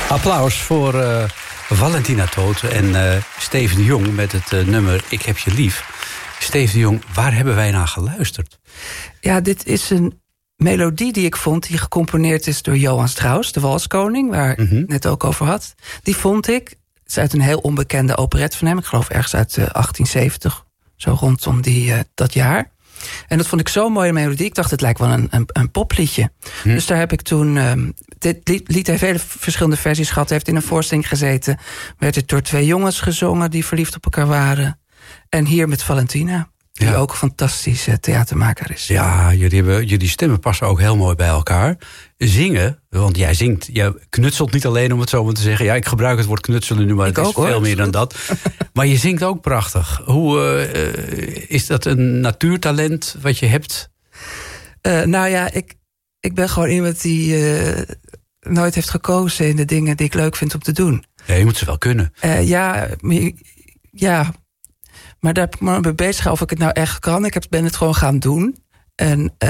Applaus voor Valentina Toten en Steven de Jong met het nummer Ik heb je lief. Steven de Jong, waar hebben wij naar geluisterd? Ja, dit is een melodie die ik vond, die gecomponeerd is door Johann Strauss, de Walskoning, waar ik het net ook over had. Die vond ik, het is uit een heel onbekende operet van hem, ik geloof ergens uit 1870, zo rondom dat jaar. En dat vond ik zo'n mooie melodie. Ik dacht, het lijkt wel een popliedje. Dus daar heb ik toen... dit lied heeft vele verschillende versies gehad. Heeft in een voorstelling gezeten. Werd het door 2 jongens gezongen die verliefd op elkaar waren. En hier met Valentina, die ook een fantastische theatermaker is. Ja, jullie stemmen passen ook heel mooi bij elkaar. Zingen, want jij zingt, jij knutselt niet alleen, om het zo maar te zeggen. Ja, ik gebruik het woord knutselen nu, maar het is veel meer dan dat. Maar je zingt ook prachtig. Is dat een natuurtalent wat je hebt? Nou ja, ik ben gewoon iemand die nooit heeft gekozen in de dingen die ik leuk vind om te doen. Ja, je moet ze wel kunnen. Maar daar ben ik me bezig of ik het nou echt kan. Ben het gewoon gaan doen. En